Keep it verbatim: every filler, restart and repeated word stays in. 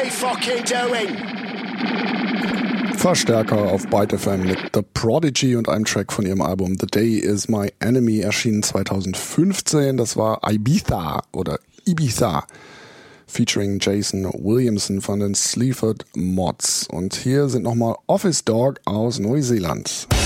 we fucking doing? Verstärker auf Byte F M mit The Prodigy und einem Track von ihrem Album The Day Is My Enemy, erschienen zweitausendfünfzehn. Das war Ibiza oder Ibiza, featuring Jason Williamson von den Sleaford Mods. Und hier sind nochmal Office Dog aus Neuseeland.